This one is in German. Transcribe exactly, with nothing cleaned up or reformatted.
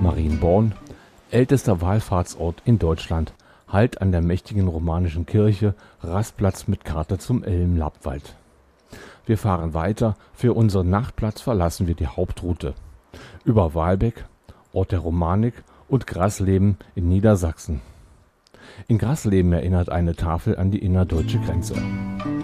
Marienborn, ältester Wallfahrtsort in Deutschland, Halt an der mächtigen romanischen Kirche, Rastplatz mit Karte zum Elm-Lappwald. Wir fahren weiter, für unseren Nachtplatz verlassen wir die Hauptroute. Über Wahlbeck, Ort der Romanik, und Grasleben in Niedersachsen. In Grasleben erinnert eine Tafel an die innerdeutsche Grenze.